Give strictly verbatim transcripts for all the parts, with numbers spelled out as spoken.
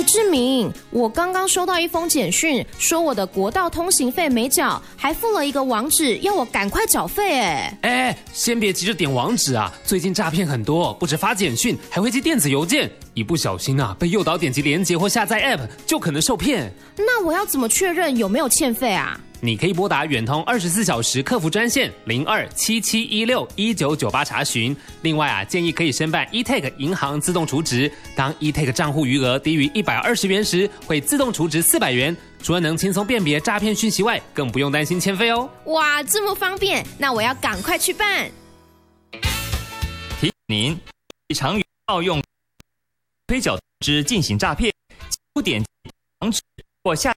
哎，志明，我刚刚收到一封简讯，说我的国道通行费没缴，还附了一个网址，要我赶快缴费。哎， 哎，先别急着点网址啊，最近诈骗很多，不止发简讯，还会寄电子邮件，一不小心啊，被诱导点击连结或下载 App， 就可能受骗。 那我要怎么确认有没有欠费啊？ 你可以拨打远通二十四小时客服专线零二七七一六一九九八查询。另外啊，建议可以申办 eTag 银行自动储值，当 eTag 账户余额低于一百二十元时，会自动储值四百元。除了能轻松辨别诈骗讯息外，更不用担心欠费哦。 哇，这么方便，那我要赶快去办。 提醒您，常与盗用推缴之进行诈骗，不点击网址或下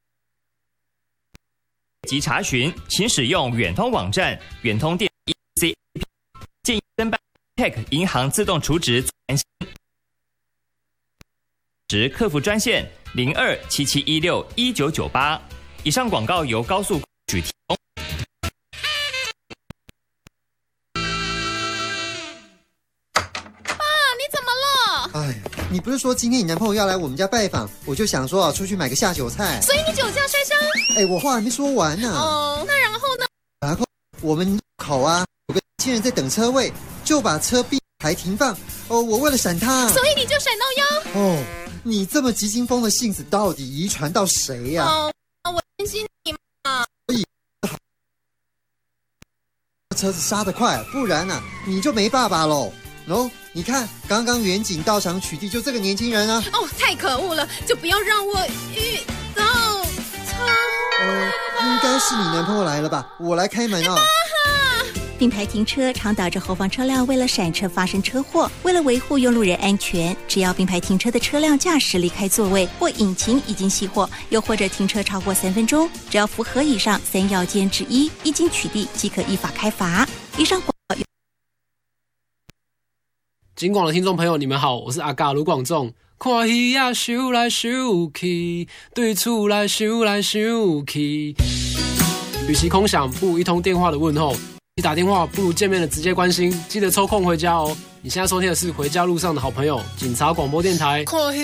及查询，请使用远通网站、远通电 E C A P P， 建议申办 eTag 银行自动储值值客服专线零二七七一六一九九八。以上广告由高速局提供。 爸，你怎么了？ 哎，你不是说今天你男朋友要来我们家拜访，我就想说啊，出去买个下酒菜。 所以你酒驾摔伤？ 哎，我话还没说完呢、啊。 哦，那然后呢？ 然后我们口啊，有个年轻人在等车位，就把车并排停放。哦，我为了闪他， 所以你就闪到腰。 哦，你这么急惊风的性子，到底遗传到谁呀、啊？ 哦，我担心你嘛。 所以车子刹得快，不然啊，你就没爸爸喽。喏，你看，刚刚远景到场取缔，就这个年轻人啊。 哦，太可恶了，就不要让我遇到他。 呃，应该是你男朋友来了吧？我来开门啊、哦。 并排停车常导致后方车辆为了闪车发生车祸。为了维护用路人安全，只要并排停车的车辆驾驶离开座位，或引擎已经熄火，又或者停车超过三分钟，只要符合以上三要件之一，一经取缔即可依法开罚。以上广告。 金广的听众朋友，你们好，我是阿嘎卢广仲。看戏呀，想来想去，对厝来想来想去。与其空想，不如一通电话的问候。你打电话不如见面的直接关心，记得抽空回家哦。你现在收听的是回家路上的好朋友警察广播电台。看戏